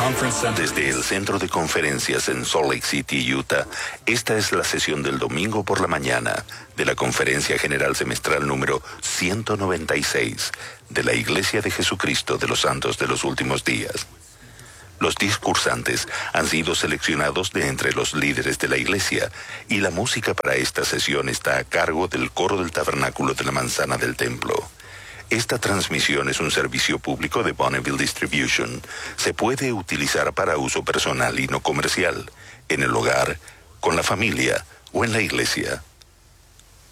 conference center. Desde el centro de conferencias en Salt Lake City, Utah, esta es la sesión del domingo por la mañana de la Conferencia General Semestral número 196 de la Iglesia de Jesucristo de los Santos de los Últimos Días. Los discursantes han sido seleccionados de entre los líderes de la iglesia y la música para esta sesión está a cargo del coro del Tabernáculo de la Manzana del Templo. Esta transmisión es un servicio público de Bonneville Distribution. Se puede utilizar para uso personal y no comercial, en el hogar, con la familia o en la iglesia.